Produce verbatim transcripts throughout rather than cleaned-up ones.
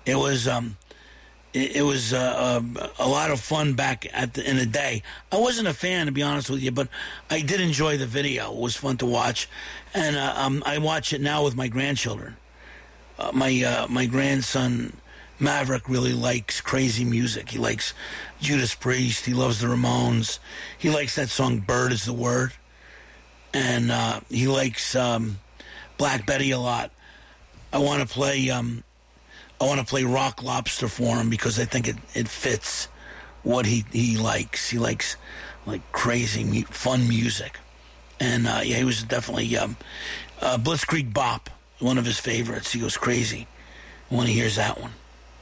It was um, it, it was uh, uh, a lot of fun back at the, in the day. I wasn't a fan, to be honest with you, but I did enjoy the video. It was fun to watch, and uh, um, I watch it now with my grandchildren. Uh, my uh, my grandson Maverick really likes crazy music. He likes Judas Priest. He loves the Ramones. He likes that song "Bird Is the Word," and uh, he likes um, Black Betty a lot. I want to play. Um, I want to play Rock Lobster for him because I think it, it fits what he, he likes. He likes like crazy mu- fun music, and uh, yeah, he was definitely um, uh, Blitzkrieg Bop, one of his favorites. He goes crazy when he hears that one,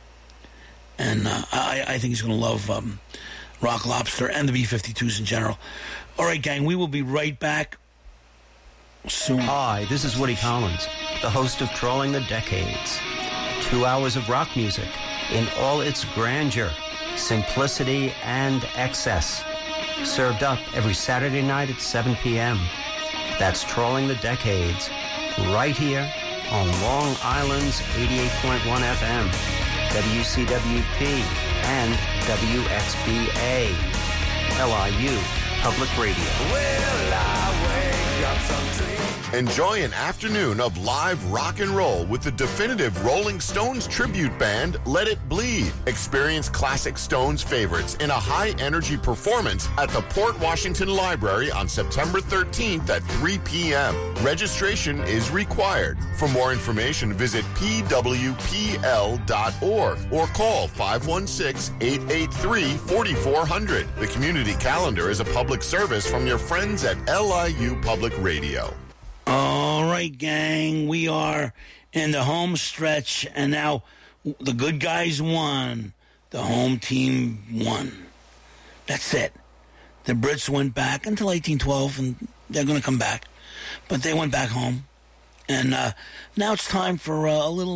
and uh, I, I think he's going to love um, Rock Lobster and the B fifty-twos in general. All right, gang, we will be right back soon. Hi, this is Woody Collins, the host of Trolling the Decades. Two hours of rock music in all its grandeur, simplicity, and excess. Served up every Saturday night at seven p.m. That's Trolling the Decades, right here on Long Island's eighty-eight point one F M, W C W P, and W X B A, L I U Public Radio. Well, I wake up some dream. Enjoy an afternoon of live rock and roll with the definitive Rolling Stones tribute band, Let It Bleed. Experience classic Stones favorites in a high-energy performance at the Port Washington Library on September thirteenth at three p.m. Registration is required. For more information, visit p w p l dot org or call five one six, eight eight three, four four zero zero. The community calendar is a public service from your friends at L I U Public Radio. All right, gang, we are in the home stretch, and now the good guys won. The home team won. That's it. The Brits went back until eighteen twelve, and they're going to come back. But they went back home. And uh, now it's time for uh, a little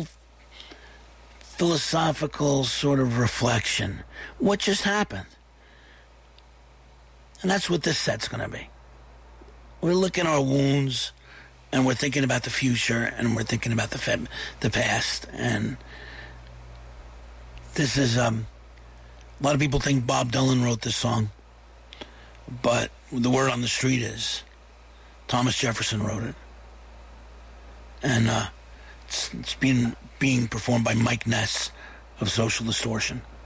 philosophical sort of reflection. What just happened? And that's what this set's going to be. We're licking our wounds, and we're thinking about the future, and we're thinking about the fe- the past. And this is, um, a lot of people think Bob Dylan wrote this song, but the word on the street is Thomas Jefferson wrote it. And uh, it's, it's being, being performed by Mike Ness of Social Distortion.